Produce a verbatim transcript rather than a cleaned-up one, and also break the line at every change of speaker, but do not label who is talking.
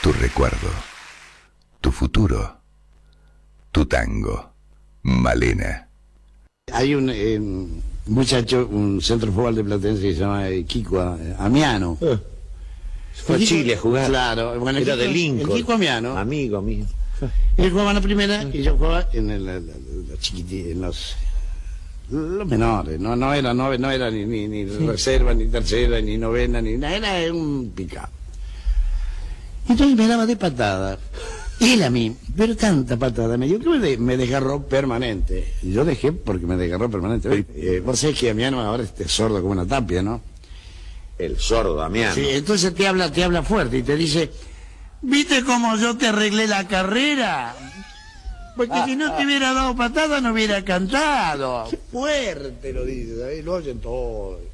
tu recuerdo, tu futuro, tu tango, Malena.
Hay un eh, muchacho, un centro de fútbol de Platense que se llama eh, Kiko eh, Amiano.
Eh, fue a
Kiko,
Chile a jugar.
Claro, bueno, el
Era
Kiko,
de Lincoln.
El Kiko Amiano.
Amigo mío.
Él jugaba en la primera y yo jugaba en, el, la, la, la chiquiti- en los, los menores. No, no era, no, no era ni, ni, ni reserva, ni tercera, ni novena, ni nada. Era un picado. Entonces me daba de patada. Él a mí, pero tanta patada me dio que me, de- me desgarró permanente. Y yo dejé porque me desgarró permanente. Eh, vos sabés que Amiano ahora es sordo como una tapia, ¿no?
El sordo Damián.
Sí, entonces te habla, te habla fuerte y te dice, ¿viste cómo yo te arreglé la carrera? Porque si no te hubiera dado patada no hubiera cantado. Fuerte lo dice, ahí lo oyen todos.